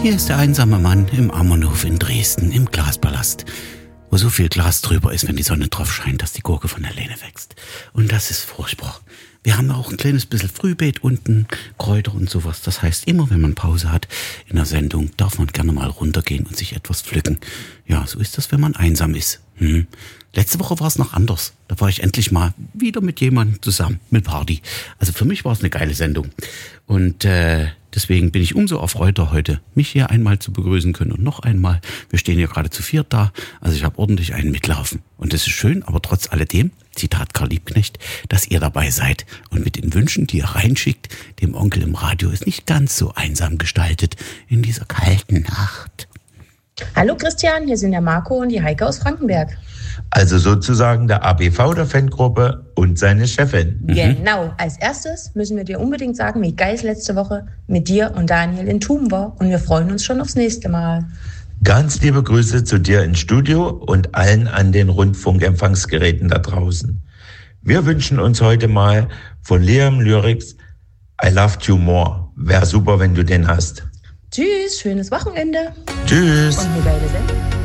Hier ist der einsame Mann im Ammerhof in Dresden, im Glaspalast, wo so viel Glas drüber ist, wenn die Sonne drauf scheint, dass die Gurke von alleine wächst. Und das ist furchtbar. Wir haben auch ein kleines bisschen Frühbeet unten, Kräuter und sowas. Das heißt, immer wenn man Pause hat in der Sendung, darf man gerne mal runtergehen und sich etwas pflücken. Ja, so ist das, wenn man einsam ist. Letzte Woche war es noch anders. Da war ich endlich mal wieder mit jemandem zusammen, mit Party. Also für mich war es eine geile Sendung. Und deswegen bin ich umso erfreuter heute, mich hier einmal zu begrüßen können und noch einmal. Wir stehen hier gerade zu viert da. Also ich habe ordentlich einen mitlaufen. Und das ist schön, aber trotz alledem, Zitat Karl Liebknecht, dass ihr dabei seid und mit den Wünschen, die ihr reinschickt, dem Onkel im Radio ist nicht ganz so einsam gestaltet in dieser kalten Nacht. Hallo Christian, hier sind der Marco und die Heike aus Frankenberg. Also sozusagen der ABV der Fangruppe und seine Chefin. Genau. Als erstes müssen wir dir unbedingt sagen, wie geil es letzte Woche mit dir und Daniel in Thum war. Und wir freuen uns schon aufs nächste Mal. Ganz liebe Grüße zu dir ins Studio und allen an den Rundfunkempfangsgeräten da draußen. Wir wünschen uns heute mal von Liam Lyrics I Loved You More. Wäre super, wenn du den hast. Tschüss, schönes Wochenende. Tschüss. Und eine geile Sendung.